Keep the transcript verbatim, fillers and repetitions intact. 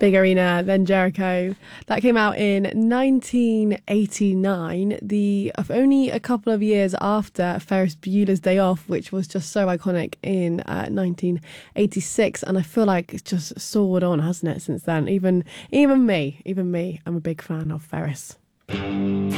Big Arena, then Jericho. That came out in nineteen eighty-nine, the of only a couple of years after Ferris Bueller's Day Off, which was just so iconic in uh, nineteen eighty-six. And I feel like it's just soared on, hasn't it, since then? Even even me, even me, I'm a big fan of Ferris.